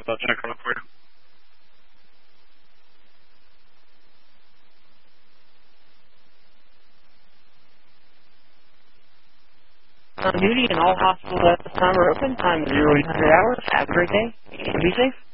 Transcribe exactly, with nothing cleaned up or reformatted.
I'll check on it for you. On duty and all hospitals at this time are open. Time is zero eight hundred hours. Have a great day and be safe.